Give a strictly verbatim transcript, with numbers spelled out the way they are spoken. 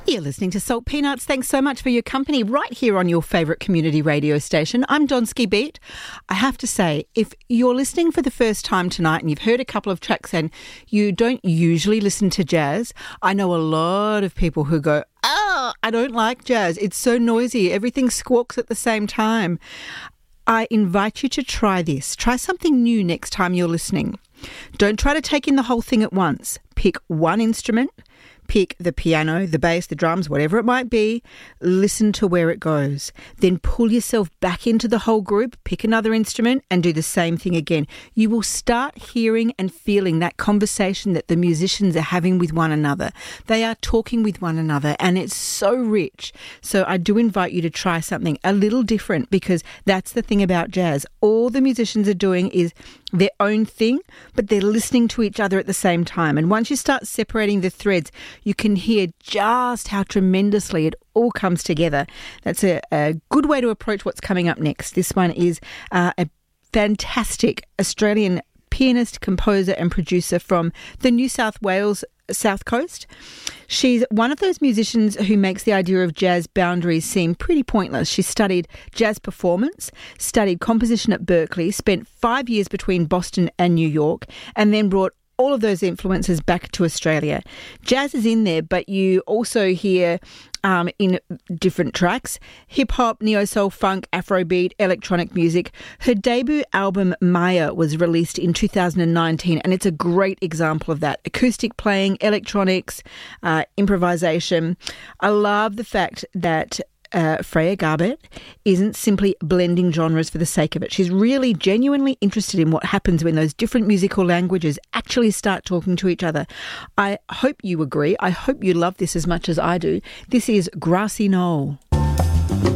You're listening to Salt Peanuts. Thanks so much for your company right here on your favourite community radio station. I'm Donsky Beat. I have to say, if you're listening for the first time tonight and you've heard a couple of tracks and you don't usually listen to jazz, I know a lot of people who go, oh, I don't like jazz. It's so noisy. Everything squawks at the same time. I invite you to try this. Try something new next time you're listening. Don't try to take in the whole thing at once. Pick one instrument. Pick the piano, the bass, the drums, whatever it might be. Listen to where it goes. Then pull yourself back into the whole group, pick another instrument and do the same thing again. You will start hearing and feeling that conversation that the musicians are having with one another. They are talking with one another and it's so rich. So I do invite you to try something a little different, because that's the thing about jazz. All the musicians are doing is their own thing, but they're listening to each other at the same time. And once you start separating the threads, you can hear just how tremendously it all comes together. That's a, a good way to approach what's coming up next. This one is uh, a fantastic Australian pianist, composer and producer from the New South Wales South Coast. She's one of those musicians who makes the idea of jazz boundaries seem pretty pointless. She studied jazz performance, studied composition at Berklee, spent five years between Boston and New York, and then brought all of those influences back to Australia. Jazz is in there, but you also hear um, in different tracks, hip-hop, neo-soul, funk, Afrobeat, electronic music. Her debut album, Maya, was released in two thousand nineteen, and it's a great example of that. Acoustic playing, electronics, uh, improvisation. I love the fact that Uh, Freya Garbutt isn't simply blending genres for the sake of it. She's really genuinely interested in what happens when those different musical languages actually start talking to each other. I hope you agree. I hope you love this as much as I do. This is Grassy Knoll.